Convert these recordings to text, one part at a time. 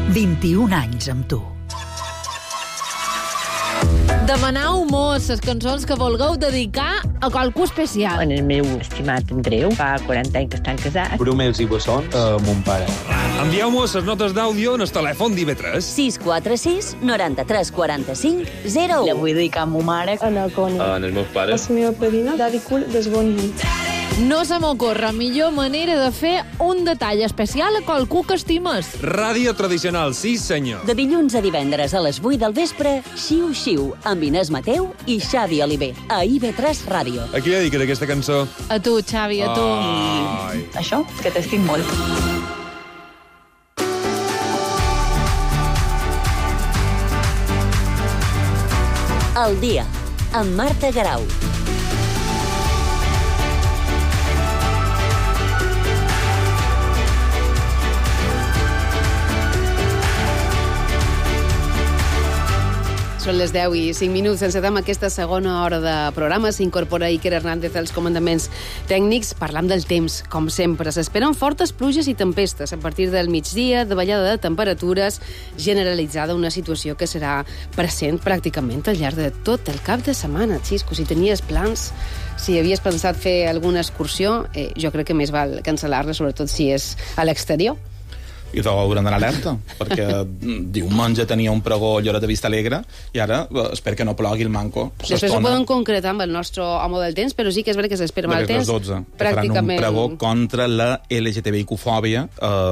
21 anys amb tu. Demanau mos les cançons que vulgueu dedicar a qualcú especial. En el meu estimat Andreu, fa 40 anys que estan casats. Brumels i Bossons, mon pare. Envieu-mos les notes d'àudio en el telèfon d'IV3. 646 93 45 01. La vull dedicar a ma mare. A la Connie. En els meus pares. La meva padrina, Daddy Cool, des Bonny. No se m'ocorre millor manera de fer un detall especial a qualcú que estimes. Ràdio tradicional, sí senyor. De dilluns a divendres a les 8 del vespre, Xiu Xiu, amb Inés Mateu i Xavi Oliver, a IB3 Ràdio. A qui li dedicaré aquesta cançó? A tu, Xavi, a tu. Ai. Això, que t'estic molt. El dia, amb Marta Garau. Són les 10 i 5 minuts. Encetem aquesta segona hora de programa. S'incorpora Iker Hernández als comandaments tècnics. Parlam del temps, com sempre. S'esperen fortes pluges i tempestes a partir del migdia, davallada de temperatures generalitzada, una situació que serà present pràcticament al llarg de tot el cap de setmana. Xisco, si tenies plans, si havies pensat fer alguna excursió, jo crec que més val cancel·lar-la, sobretot si és a l'exterior. I hauran d'anar alerta, perquè diumenge tenia un pregó a Lloret de Vista Alegre i ara espero que no plogui el manco. Després ho poden concretar amb el nostre home del temps, però sí que és veritat que s'espera mal temps. 12, pràcticament... faran un pregó contra la LGTBIQ-fòbia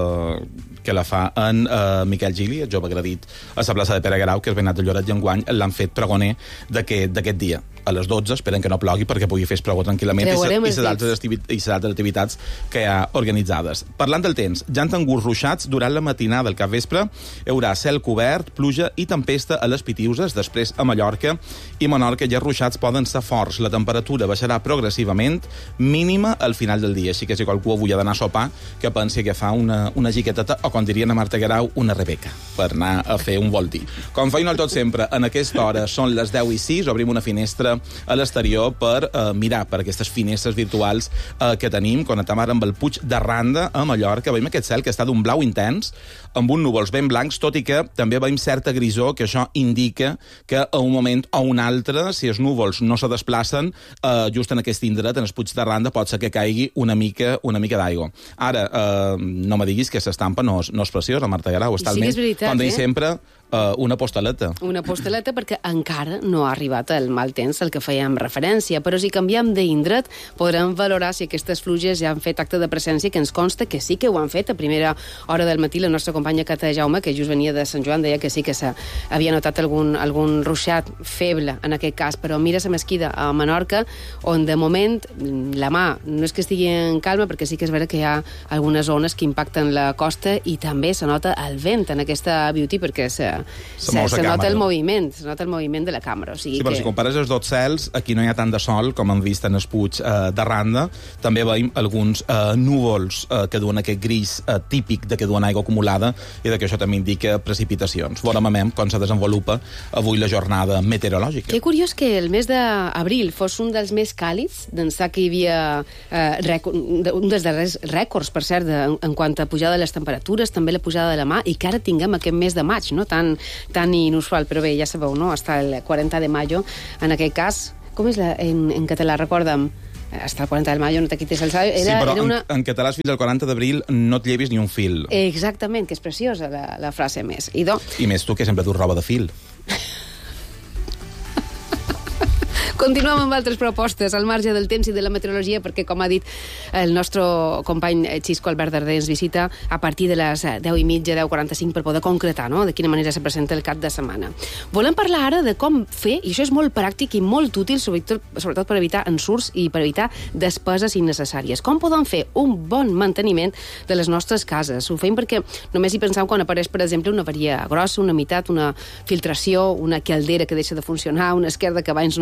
que la fa en Miquel Gili, el jove agredit a la plaça de Pere Guerau, que és venat de Lloret i enguany l'han fet pregoner d'aquest dia. A les 12 esperen que no plogui perquè pugui fer el pregó tranquil·lament i les altres activitats que hi ha organitzades. Parlant del temps, ja han tingut ruixats durant la matinada del capvespre. Hi haurà cel cobert, pluja i tempesta a les Pitiuses, després a Mallorca i Menorca, i els ruixats poden ser forts. La temperatura baixarà progressivament, mínima al final del dia. Així que si qualcú avui ha d'anar a sopar, que pensi que fa una giqueteta, o com dirien a Marta Guerau, una Rebeca, per anar a fer un voltí. Com feina el tot sempre, en aquesta hora són les 10 i 6, obrim una finestra a l'exterior per mirar per aquestes finestres virtuals que tenim. Connectem ara amb el Puig de Randa, a Mallorca. Veiem aquest cel que està d'un blau intens, amb uns núvols ben blancs, tot i que també veiem certa grisor, que això indica que a un moment o un altre, si els núvols no se desplacen, just en aquest indret, en el Puig de Randa, pot ser que caigui una mica d'aigua. Ara, no me diguis que s'estampa no és preciosa, Marta Guerau. Està sí, és veritat, com deia sempre, una postaleta. Una postaleta perquè encara no ha arribat el mal temps al que fèiem referència, però si canviem d'indret podrem valorar si aquestes pluges ja han fet acte de presència, que ens consta que sí que ho han fet. A primera hora del matí la nostra companya Cata Jaume, que just venia de Sant Joan, deia que sí que s'havia notat algun ruixat feble en aquest cas, però mira la mesquida a Menorca, on de moment la mà no és que estigui en calma, perquè sí que és vera que hi ha algunes zones que impacten la costa i també se nota el vent en aquesta beauty, perquè se nota el moviment de la càmera. O sigui sí, però si compares els dos cels, aquí no hi ha tant de sol com hem vist en el Puig de Randa. També veiem alguns núvols que duen aquest gris típic de que duen aigua acumulada i de que això també indica precipitacions. Veurem com se desenvolupa avui la jornada meteorològica. Que curiós que el mes d'abril fos un dels més càlids, d'ençà que hi havia un dels darrers rècords, per cert, en quant a pujada de les temperatures, també la pujada de la mà, i que ara tinguem aquest mes de maig, no? Tan inusual, però bé, ja sabeu, no? Hasta el 40 de mayo, en aquest cas, com és en català, recorda'm, hasta el 40 de mayo no te quites el sabio. Sí, però en català fins al 40 d'abril no et llevis ni un fil. Exactament, que és preciosa la frase més. I més tu, que sempre dus roba de fil. Continuem amb altres propostes al marge del temps i de la meteorologia, perquè, com ha dit el nostre company Xisco Albert Darder, ens visita a partir de les 10:30, 10:45, per poder concretar, no?, de quina manera se presenta el cap de setmana. Volem parlar ara de com fer, i això és molt pràctic i molt útil, sobretot per evitar ensurts i per evitar despeses innecessàries. Com podem fer un bon manteniment de les nostres cases? Ho fem perquè només hi pensam quan apareix, per exemple, una avaria grossa, una meitat, una filtració, una caldera que deixa de funcionar, una esquerda que abans no hi era, però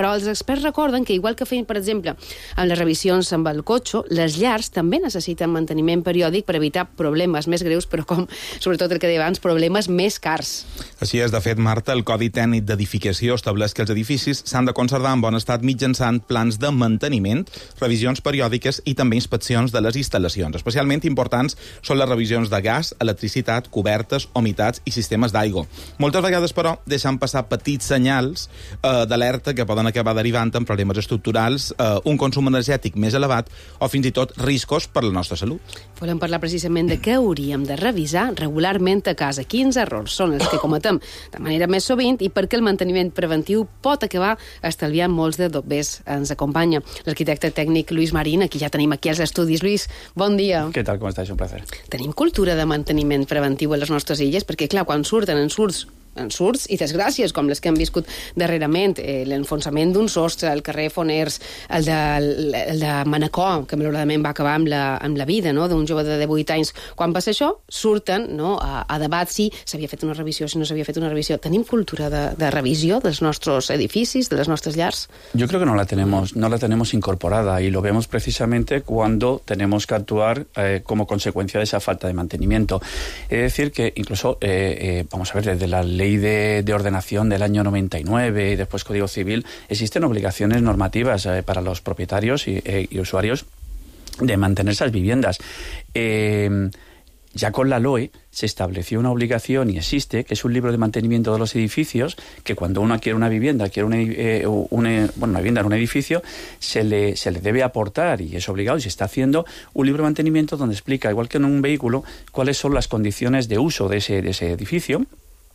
Però els experts recorden que, igual que feien, per exemple, amb les revisions amb el cotxe, les llars també necessiten manteniment periòdic per evitar problemes més greus, però com, sobretot el que deia abans, problemes més cars. Així és, de fet, Marta, el Codi Tècnic d'Edificació estableix que els edificis s'han de conservar en bon estat mitjançant plans de manteniment, revisions periòdiques i també inspeccions de les instal·lacions. Especialment importants són les revisions de gas, electricitat, cobertes, humitats i sistemes d'aigua. Moltes vegades, però, deixen passar petits senyals d'alerta que poden acabar derivant en problemes estructurals, un consum energètic més elevat o fins i tot riscos per la nostra salut. Volem parlar precisament de què hauríem de revisar regularment a casa. Quins errors són els que cometem de manera més sovint i per què el manteniment preventiu pot acabar estalviant molts de dobbers. Ens acompanya l'arquitecte tècnic Lluís Marín, aquí ja tenim aquí als estudis. Lluís, bon dia. Què tal, com estàs? Un placer. Tenim cultura de manteniment preventiu a les nostres illes? Perquè, clar, quan surten ensurts i desgràcies, com les que hem viscut darrerament, l'enfonsament d'un sostre, el carrer Foners, el de Manacor, que malauradament va acabar amb la vida, no?, d'un jove de 18 anys. Quan passa això, surten, no?, a debat si s'havia fet una revisió, si no s'havia fet una revisió. Tenim cultura de revisió dels nostres edificis, de les nostres llars? Yo creo que no la tenemos incorporada y lo vemos precisamente cuando tenemos que actuar como consecuencia de esa falta de mantenimiento. Es decir, que incluso, vamos a ver, desde la ley de ordenación del año 99 y después Código Civil, existen obligaciones normativas para los propietarios y usuarios de mantener esas viviendas. Ya con la LOE se estableció una obligación y existe, que es un libro de mantenimiento de los edificios, que cuando uno adquiere una vivienda, una vivienda en un edificio, se le debe aportar, y es obligado, y se está haciendo, un libro de mantenimiento donde explica, igual que en un vehículo, cuáles son las condiciones de uso de ese edificio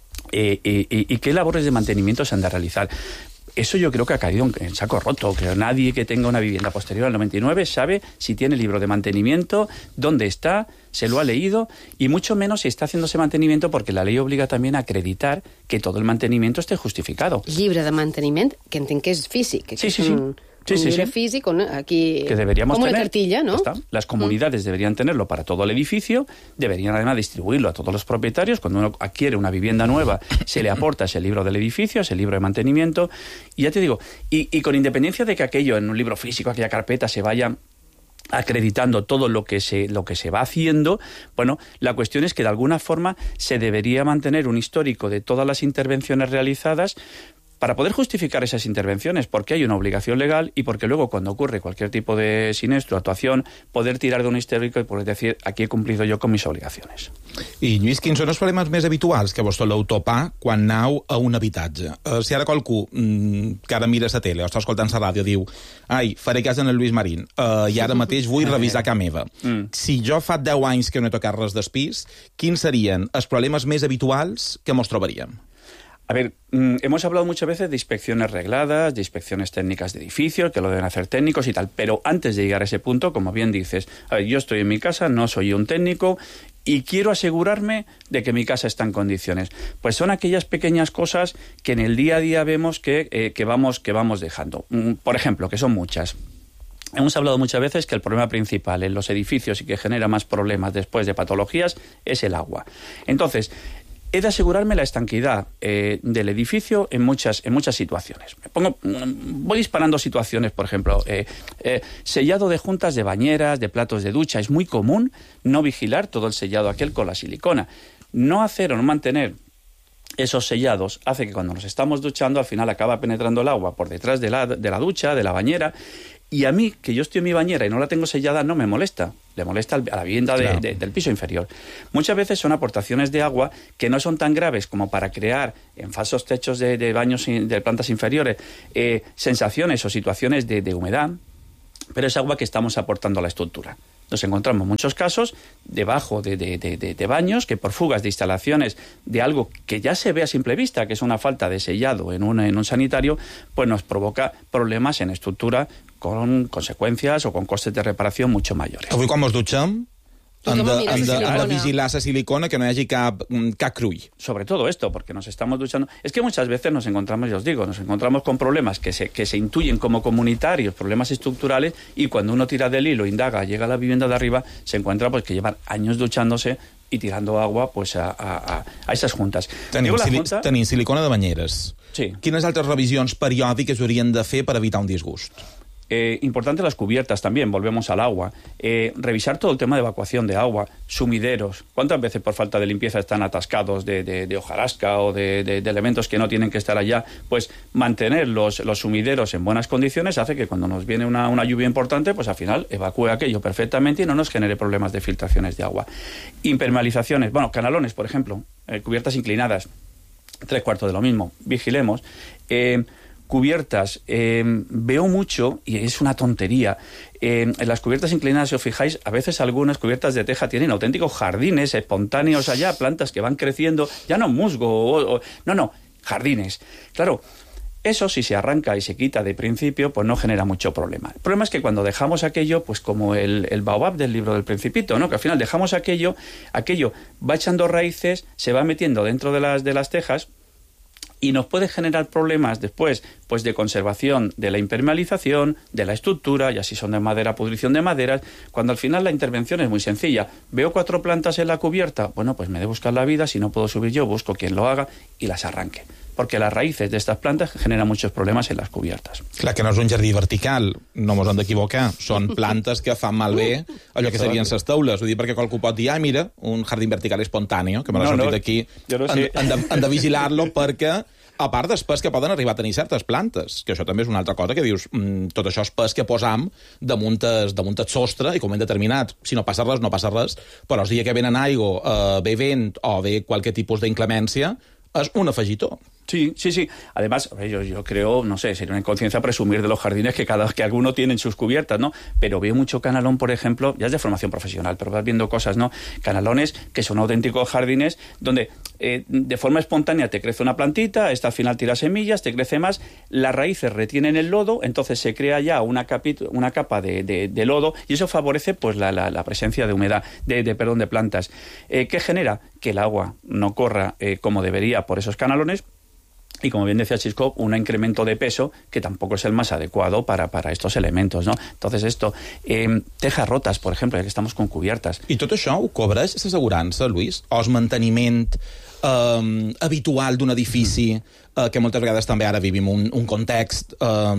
y qué labores de mantenimiento se han de realizar. Eso yo creo que ha caído en saco roto. Que nadie que tenga una vivienda posterior al 99 sabe si tiene libro de mantenimiento, dónde está, se lo ha leído, y mucho menos si está haciendo ese mantenimiento, porque la ley obliga también a acreditar que todo el mantenimiento esté justificado. Llibre de manteniment, que entenc que és físic. Sí. Un libro físico, ¿no? Aquí, que deberíamos como tener, una cartilla, ¿no? Las comunidades deberían tenerlo para todo el edificio, deberían además distribuirlo a todos los propietarios. Cuando uno adquiere una vivienda nueva, se le aporta ese libro del edificio, ese libro de mantenimiento, y ya te digo, y con independencia de que aquello en un libro físico, aquella carpeta, se vaya acreditando todo lo que se va haciendo, bueno, la cuestión es que de alguna forma se debería mantener un histórico de todas las intervenciones realizadas, para poder justificar esas intervenciones, porque hay una obligación legal y porque luego, cuando ocurre cualquier tipo de siniestro, actuación, poder tirar de un histórico y poder decir, aquí he cumplido yo con mis obligacions. I, Lluís, quins són els problemes més habituals que vos soleu topar quan aneu a un habitatge? Si ara qualcú que ara mira la tele o està escoltant la ràdio diu ai, faré cas en el Lluís Marín i ara mateix vull revisar casa meva. Si jo fa 10 anys que no he tocat res del pis, quins serien els problemes més habituals que mos trobaríem? A ver, hemos hablado muchas veces de inspecciones regladas, de inspecciones técnicas de edificios, que lo deben hacer técnicos y tal, pero antes de llegar a ese punto, como bien dices, a ver, yo estoy en mi casa, no soy un técnico y quiero asegurarme de que mi casa está en condiciones. Pues son aquellas pequeñas cosas que en el día a día vemos que vamos dejando. Por ejemplo, que son muchas. Hemos hablado muchas veces que el problema principal en los edificios y que genera más problemas después de patologías es el agua. Entonces, he de asegurarme la estanquidad del edificio en muchas situaciones. Voy disparando situaciones, por ejemplo, sellado de juntas de bañeras, de platos de ducha. Es muy común no vigilar todo el sellado aquel con la silicona. No hacer o no mantener esos sellados hace que cuando nos estamos duchando al final acaba penetrando el agua por detrás de la ducha, de la bañera. Y a mí, que yo estoy en mi bañera y no la tengo sellada, no me molesta. Le molesta a la vivienda del piso inferior. Muchas veces son aportaciones de agua que no son tan graves como para crear en falsos techos de baños de plantas inferiores sensaciones o situaciones de humedad, pero es agua que estamos aportando a la estructura. Nos encontramos muchos casos debajo de baños que por fugas de instalaciones de algo que ya se ve a simple vista, que es una falta de sellado en un sanitario, pues nos provoca problemas en estructura con consecuencias o con costes de reparación mucho mayores. Avui quan mos dutxem, Han de vigilar la silicona, que no hi hagi cap crull. Sobre todo esto, porque nos estamos duchando. Es que muchas veces nos encontramos, ya os digo, con problemas que se intuyen como comunitarios, problemas estructurales, y cuando uno tira del hilo, indaga, llega a la vivienda de arriba, se encuentra pues que llevan años duchándose y tirando agua pues a esas juntas. Tenim silicona de banyeres. Sí. Quines altres revisions periòdiques haurien de fer per evitar un disgust? Importante las cubiertas también, volvemos al agua. Revisar todo el tema de evacuación de agua, sumideros. ¿Cuántas veces por falta de limpieza están atascados de hojarasca o de elementos que no tienen que estar allá? Pues mantener los sumideros en buenas condiciones hace que cuando nos viene una lluvia importante, pues al final evacúe aquello perfectamente y no nos genere problemas de filtraciones de agua. Impermeabilizaciones, canalones, por ejemplo, cubiertas inclinadas, 3/4 de lo mismo. Vigilemos. Cubiertas, veo mucho, y es una tontería, en las cubiertas inclinadas, si os fijáis, a veces algunas cubiertas de teja tienen auténticos jardines espontáneos allá, plantas que van creciendo, ya no musgo, no, jardines. Claro, eso si se arranca y se quita de principio, pues no genera mucho problema. El problema es que cuando dejamos aquello, pues como el baobab del libro del Principito, ¿no? Que al final dejamos aquello va echando raíces, se va metiendo dentro de las tejas, y nos puede generar problemas después, pues de conservación de la impermeabilización, de la estructura, y así son de madera, pudrición de maderas, cuando al final la intervención es muy sencilla. Veo 4 plantas en la cubierta, bueno, pues me he de buscar la vida, si no puedo subir yo, busco quien lo haga y las arranque. Porque las raíces de estas plantas generan muchos problemas en las cubiertas. Clar, que no és un jardí vertical, no mos hem d'equivocar. Són plantes que fan malbé allò que serien les taules. Ho dic perquè qualcú pot dir, mira, un jardí vertical espontáneo, que me l'ha sortit aquí. Han de vigilar-lo perquè, a part dels pes que poden arribar a tenir certes plantes, que això també és una altra cosa, que dius, tot això és pes que posam damunt el sostre, i com hem determinat, si no passa res, no passa res, però el dia que venen aigua, ve vent o ve qualque tipus d'inclemència, és un afegitó. Sí. Además, yo creo, no sé, sería una inconsciencia presumir de los jardines que alguno tiene en sus cubiertas, ¿no? Pero veo mucho canalón, por ejemplo, ya es de formación profesional, pero vas viendo cosas, ¿no? Canalones que son auténticos jardines donde de forma espontánea te crece una plantita, esta al final tira semillas, te crece más, las raíces retienen el lodo, entonces se crea ya una capa de lodo, y eso favorece pues la presencia de humedad, de plantas. ¿Qué genera? Que el agua no corra como debería por esos canalones. Y como bien decía Chisco, un incremento de peso que tampoco es el más adecuado para estos elementos, ¿no? Entonces esto, tejas rotas, por ejemplo, ya que estamos con cubiertas. I tot això ho cobreix l'assegurança, Luis? O el manteniment habitual d'un edifici, que moltes vegades també ara vivim un context,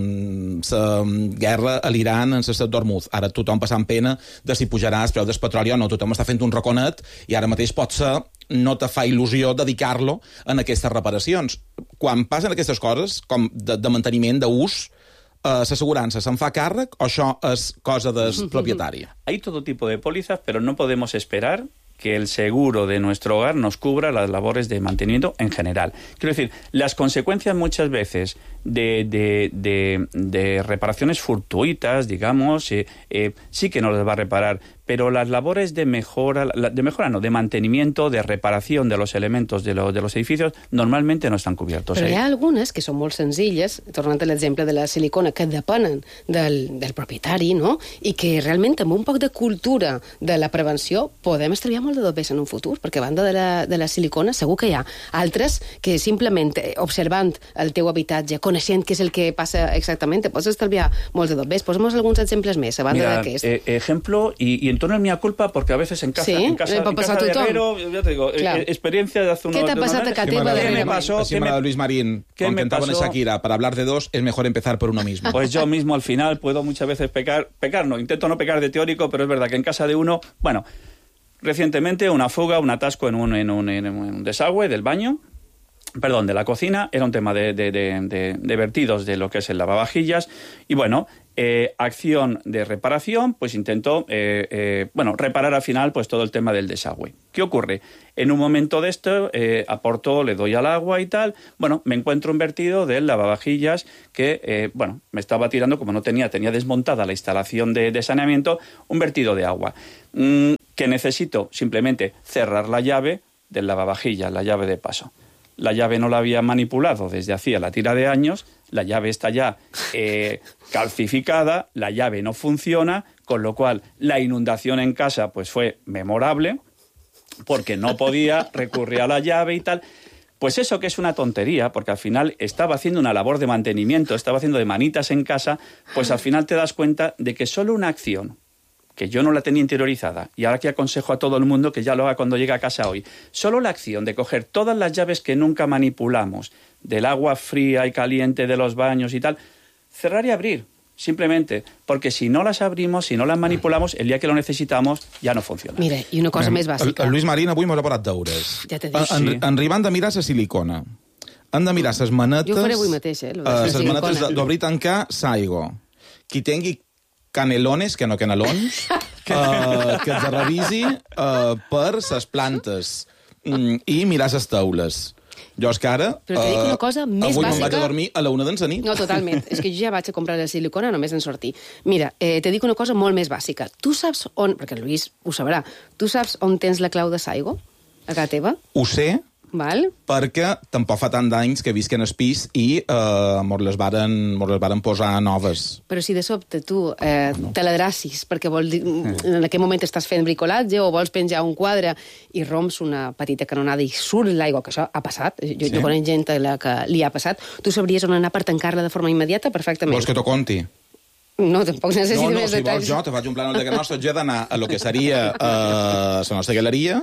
la guerra a l'Iran en la d'Hormuz. Ara tothom passant pena de si pujarà el preu del petroli o no. Tothom està fent un raconet i ara mateix potser no te fa il·lusió dedicar-lo en aquestes reparacions. Quan passen aquestes coses, com de manteniment, d'ús, l'assegurança se'n fa càrrec o això és cosa del propietari? Hay todo tipo de pólizas, pero no podemos esperar que el seguro de nuestro hogar nos cubra las labores de mantenimiento en general. Quiero decir, las consecuencias muchas veces de reparaciones fortuitas, digamos, sí que nos las va a reparar, pero las labores de de mantenimiento, de reparación de los elementos de los edificios, normalmente no están cubiertos. Però hi ha algunes que són molt senzilles, tornant a l'exemple de la silicona, que depenen del propietari, no? I que realment amb un poc de cultura de la prevenció podem estalviar molt de dobbers en un futur, perquè a banda de la silicona segur que hi ha altres que simplement observant el teu habitatge, coneixent què és el que passa exactament, te pots estalviar molt de dobbers. Posa'm alguns exemples més, a banda d'aquest. Ejemplo, y en torno a mi culpa, porque a veces en casa, en casa de herrero, ya te digo, experiencia de hace unos... ¿Qué te ha pasado a ti? ¿Qué me pasó? Así me Luis Marín, con que estaba en Shakira, para hablar de dos es mejor empezar por uno mismo. Pues yo mismo al final puedo muchas veces pecar no, intento no pecar de teórico, pero es verdad que en casa de uno, bueno, recientemente una fuga, un atasco en un desagüe del baño, perdón, de la cocina, era un tema de vertidos de lo que es el lavavajillas, y bueno, acción de reparación, pues intento, reparar al final pues todo el tema del desagüe. ¿Qué ocurre? En un momento de esto, aporto, le doy al agua y tal, bueno, me encuentro un vertido del lavavajillas que, me estaba tirando, como no tenía desmontada la instalación de saneamiento, un vertido de agua, que necesito simplemente cerrar la llave del lavavajillas, la llave de paso. la llave no la había manipulado desde hacía la tira de años, la llave está ya calcificada, la llave no funciona, con lo cual la inundación en casa pues fue memorable, porque no podía recurrir a la llave y tal. Pues eso que es una tontería, porque al final estaba haciendo una labor de mantenimiento, estaba haciendo de manitas en casa, pues al final te das cuenta de que solo una acción, que yo no la tenía interiorizada, y ahora que aconsejo a todo el mundo que ya lo haga cuando llegue a casa hoy, solo la acción de coger todas las llaves que nunca manipulamos, del agua fría y caliente de los baños y tal, cerrar y abrir, simplemente, porque si no las abrimos, si no las manipulamos, el día que lo necesitamos ja no funciona. Mira, i una cosa més bàsica. El Lluís Marín avui m'ha preparat deures. Ja t'he dit. Arribar han de mirar la silicona. Han de mirar les manetes... Jo ho faré avui mateix, les manetes d'obrir i tancar Saigo. Qui tingui canelones, que no canelons, que els revisi per les plantes i mirar les taules. Jo és que ara... Però te dic una cosa més avui bàsica... me'n vaig a dormir a la 1 de la nit. No, totalment. És que jo ja vaig a comprar la silicona només en sortir. Mira, te dic una cosa molt més bàsica. Tu saps on... Perquè el Lluís ho sabrà. Tu saps on tens la clau de Saigo? A casa teva? Ho sé, val? perquè tampoc fa tant d'anys que visquen al pis i mos les varen posar noves. Però si de sobte tu te l'adrecis perquè en aquell moment estàs fent bricolatge o vols penjar un quadre i romps una petita canonada i surt l'aigua, que això ha passat, jo conec gent que li ha passat, tu sabries on anar per tancar-la de forma immediata perfectament. Vols que t'ho conti? No, tampoc necessito més si detalls. vols jo te faig un plànol de que nostre, jo he d'anar a lo que seria la nostra galeria,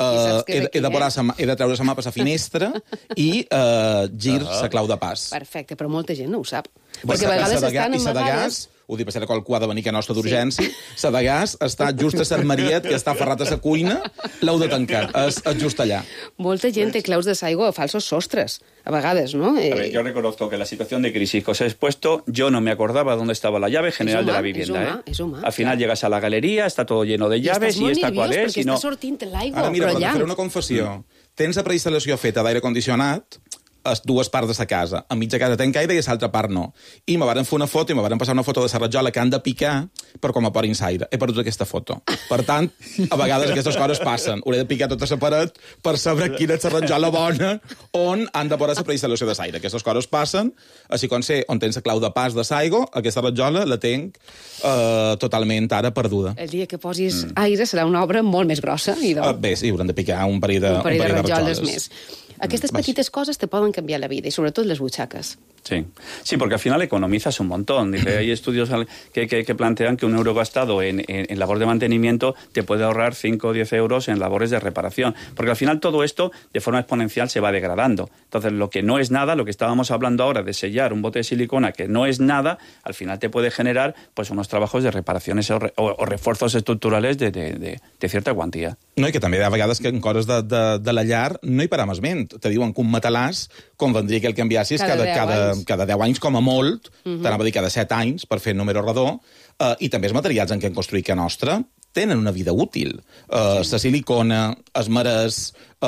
he de treure la mà per la finestra i gir la clau de pas. Perfecte, però molta gent no ho sap. Perquè a vegades estan amagades... Ho dic, per qualcú ha de venir que nostra d'urgència, la de gas està just a l'armariet, que està aferrat a la cuina, l'heu de tancar, és just allà. Molta gent té claus de Saigo a falsos sostres, a vegades, ¿no? A ver, yo reconozco que la situación de crisis que os he expuesto, yo no me acordaba dónde estaba la llave general de la vivienda. Al final llegas a la galería, está todo lleno de llaves i esta qual és. Perquè està sortint l'aigua, ara, mira, però faré una confessió. Tens la preinstal·lació feta d'aire condicionat, a dues parts de la casa. A mitja casa tenc aire i a l'altra part no. I me varen fer una foto i me varen passar una foto de la rajola que han de picar per com a porin l'aire. He perdut aquesta foto. Per tant, a vegades aquestes coses passen. Hauré de picar tota la paret per saber quina és la rajola bona on han de posar la preinstal·lació de l'aire. Aquestes coses passen, així com sé on tens la clau de pas de Saigo, aquesta rajola la tenc totalment ara perduda. El dia que posis aire serà una obra molt més grossa. Bé, sí, hauran de picar un parell de rajoles més. Aquestes petites coses te poden cambiar la vida, y sobre todo les butxaques. Sí, porque al final economizas un montón. Dice, hay estudios que plantean que un euro gastado en labor de mantenimiento te puede ahorrar 5 o 10 euros en labores de reparación. Porque al final todo esto, de forma exponencial, se va degradando. Entonces, lo que no es nada, lo que estábamos hablando ahora de sellar un bote de silicona que no es nada, al final te puede generar pues unos trabajos de reparaciones o refuerzos estructurales de cierta cuantía. No, i que també hi ha vegades que en coses de la llar no hi param esment. Te diuen que un matalàs convendria que el canviassis cada 10 anys com a molt, t'anava a dir cada 7 anys per fer número redó, i també els materials en què han construït que nostra tenen una vida útil. La silicona, els marès,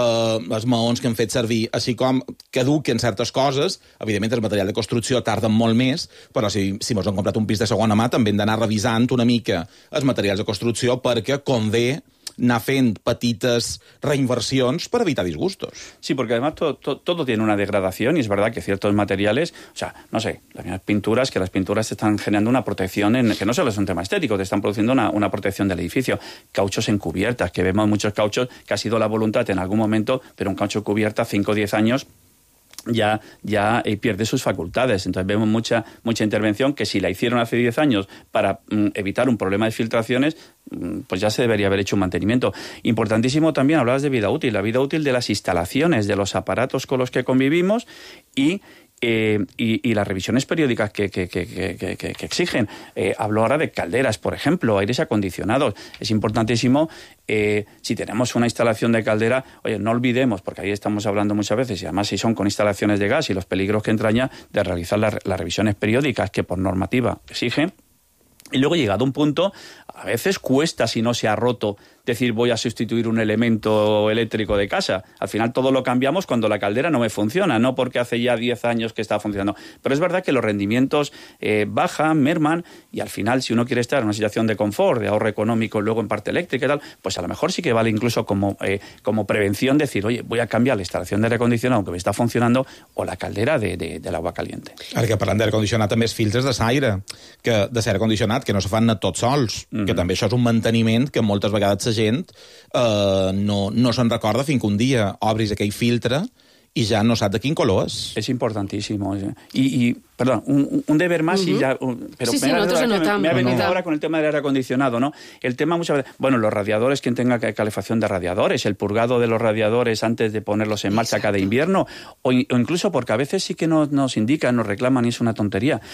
els maons que han fet servir, així com caduquen certes coses, evidentment el material de construcció tarden molt més, però si mos han comprat un pis de segona mà també hem d'anar revisant una mica els materials de construcció perquè convé anar fent petites reinversions para evitar disgustos. Sí, porque además todo tiene una degradación y es verdad que ciertos materiales, o sea, no sé, las pinturas te están generando una protección que no solo es un tema estético, te están produciendo una protección del edificio. Cauchos en cubiertas, que vemos muchos cauchos que ha sido la voluntad en algún momento, pero un caucho cubierta 5 o 10 años ya pierde sus facultades. Entonces vemos mucha intervención que si la hicieron hace 10 años para evitar un problema de filtraciones, pues ya se debería haber hecho un mantenimiento. Importantísimo también, hablabas de vida útil, la vida útil de las instalaciones, de los aparatos con los que convivimos y las revisiones periódicas que exigen. Hablo ahora de calderas, por ejemplo, aires acondicionados. Es importantísimo, si tenemos una instalación de caldera, oye, no olvidemos, porque ahí estamos hablando muchas veces, y además si son con instalaciones de gas y los peligros que entraña, de realizar las revisiones periódicas que por normativa exigen. Y luego, llegado a un punto, a veces cuesta, si no se ha roto, decir voy a sustituir un elemento eléctrico de casa. Al final todo lo cambiamos cuando la caldera no me funciona, no porque hace ya 10 años que está funcionando. Pero es verdad que los rendimientos bajan, merman, y al final si uno quiere estar en una situación de confort, de ahorro económico, luego en parte eléctrica y tal, pues a lo mejor sí que vale incluso como prevención decir, oye, voy a cambiar la instalación de aire acondicionado que me está funcionando o la caldera del agua caliente. Ara que parlant d'aire condicionat també és filtres de l'aire, de l'aire condicionat, que no se fan tots sols, que també això és un manteniment que moltes vegades la gent no se'n recorda fins que un dia obris aquell filtre y ya no sabe de qué color es. Es importantísimo. Y perdón, un deber más y ya... Pero sí, nosotros se notamos. Me ha venido ahora con el tema del aire acondicionado, ¿no? El tema muchas veces... Bueno, los radiadores, quien tenga calefacción de radiadores, el purgado de los radiadores antes de ponerlos en marcha cada invierno, o incluso porque a veces sí que nos indican, nos reclaman y es una tontería.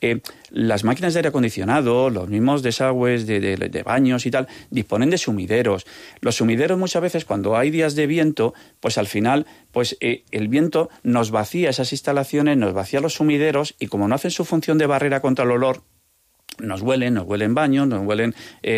Las máquinas de aire acondicionado, los mismos desagües de baños y tal, disponen de sumideros. Los sumideros muchas veces, cuando hay días de viento, pues al final... pues el viento nos vacía esas instalaciones, nos vacía los sumideros y como no hacen su función de barrera contra el olor, nos huelen baños, nos huelen,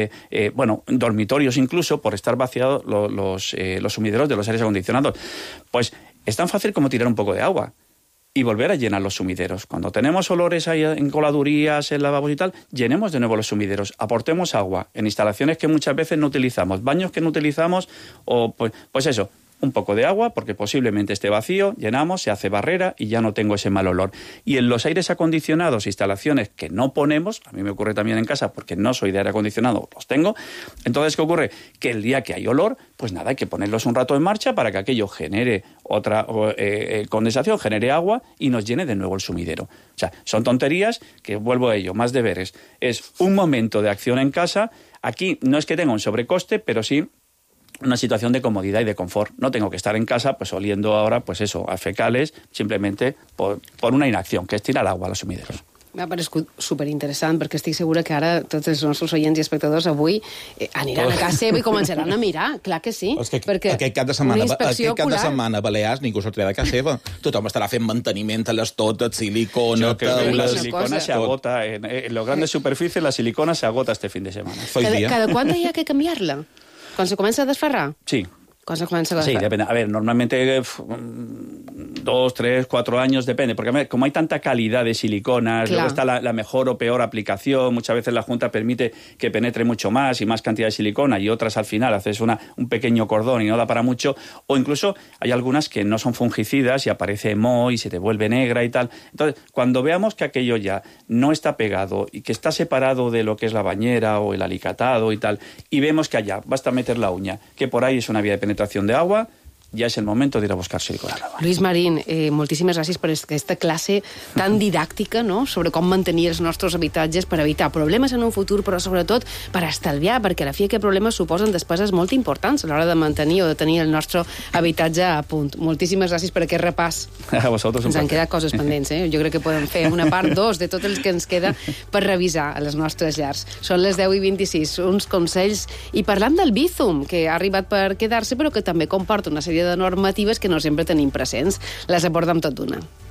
dormitorios incluso, por estar vaciados los sumideros de los aires acondicionados. Pues es tan fácil como tirar un poco de agua y volver a llenar los sumideros. Cuando tenemos olores ahí en coladurías, en lavabos y tal, llenemos de nuevo los sumideros, aportemos agua en instalaciones que muchas veces no utilizamos, baños que no utilizamos, o pues eso, un poco de agua, porque posiblemente esté vacío, llenamos, se hace barrera y ya no tengo ese mal olor. Y en los aires acondicionados, instalaciones que no ponemos, a mí me ocurre también en casa porque no soy de aire acondicionado, los tengo, entonces ¿qué ocurre? Que el día que hay olor, pues nada, hay que ponerlos un rato en marcha para que aquello genere otra condensación, genere agua y nos llene de nuevo el sumidero. O sea, son tonterías que, vuelvo a ello, más deberes. Es un momento de acción en casa. Aquí no es que tenga un sobrecoste, pero sí una situación de comodidad y de confort. No tengo que estar en casa pues oliendo ahora pues eso, a fecales, simplemente por una inacción, que és tirar agua a los sumideros. M'ha paregut superinteressant, perquè estic segura que ara tots els nostres oients i espectadors avui aniran a casa seva i començaran a mirar, clar que sí. És que aquest cap de setmana a Balears ningú sortirà de casa seva. Tothom estarà fent manteniment a les totes, silicona, taules... La silicona se agota. En los grandes superficies la silicona se agota este fin de semana. ¿Cada cuándo hay que cambiarla? ¿Cuando se comienza a desfarrar? Sí. ¿Cuándo se comienza a desfarrar? Sí, depende. A ver, normalmente 2, 3, 4 años, depende. Porque como hay tanta calidad de siliconas, luego está la mejor o peor aplicación. Muchas veces la Junta permite que penetre mucho más y más cantidad de silicona, y otras al final haces un pequeño cordón y no da para mucho. O incluso hay algunas que no son fungicidas y aparece moho y se te vuelve negra y tal. Entonces, cuando veamos que aquello ya no está pegado y que está separado de lo que es la bañera o el alicatado y tal, y vemos que allá basta meter la uña, que por ahí es una vía de penetración de agua, ja és el moment d'ir a buscar silicona nova. Lluís Marín, moltíssimes gràcies per aquesta classe tan didàctica, no?, sobre com mantenir els nostres habitatges per evitar problemes en un futur, però sobretot per estalviar, perquè a la fi aquests problemes suposen despeses molt importants a l'hora de mantenir o de tenir el nostre habitatge a punt. Moltíssimes gràcies per aquest repàs. A vosaltres. Ens han quedat coses pendents, Jo crec que podem fer una part 2 de tot el que ens queda per revisar a les nostres llars. Són les 10:26, uns consells, i parlant del Bizum, que ha arribat per quedar-se, però que també comporta una sèrie de normatives que no sempre tenim presents. Les abordem tot d'una.